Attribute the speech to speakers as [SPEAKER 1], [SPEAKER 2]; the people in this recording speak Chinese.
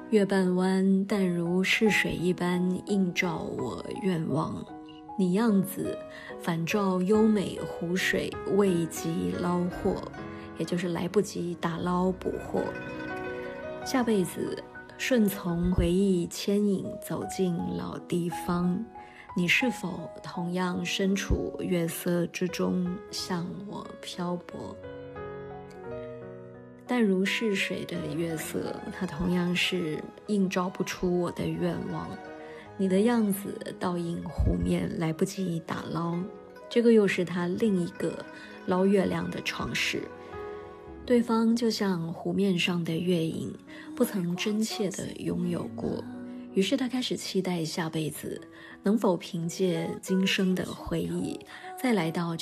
[SPEAKER 1] 月半弯，淡如逝水一般映照我愿望。你样子反照优美湖水，未及捞获，也就是来不及打捞捕获。下辈子顺从回忆牵引走进老地方，你是否同样身处月色之中，向我漂泊？淡如逝水的月色，它同样是映照不出我的愿望。你的样子倒映湖面，来不及打捞，这个又是他另一个捞月亮的尝试。对方就像湖面上的月影，不曾真切地拥有过，于是他开始期待下辈子能否凭借今生的回忆，再来到